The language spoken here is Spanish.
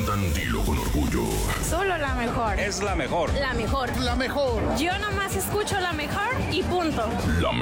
Dan, dilo con orgullo. Solo la mejor. Es la mejor. La mejor. La mejor. Yo nomás escucho la mejor y punto. La